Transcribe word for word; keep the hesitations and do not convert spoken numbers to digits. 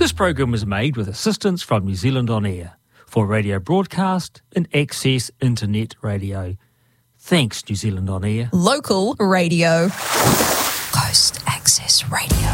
This program was made with assistance from New Zealand On Air for radio broadcast and access internet radio. Thanks, New Zealand On Air. Local radio. Coast Access Radio.